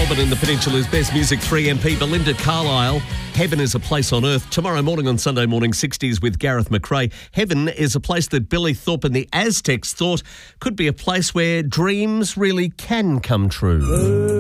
Melbourne and the Peninsula's Best Music 3 MP, Belinda Carlisle. Heaven is a Place on Earth. Tomorrow morning on Sunday Morning 60s with Gareth McRae. Heaven is a place that Billy Thorpe and the Aztecs thought could be a place where dreams really can come true.